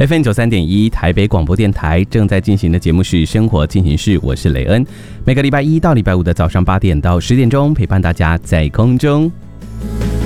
FM93.1台北广播电台正在进行的节目是生活进行式，我是雷恩。每个礼拜一到礼拜五的早上8点到10点钟，陪伴大家在空中。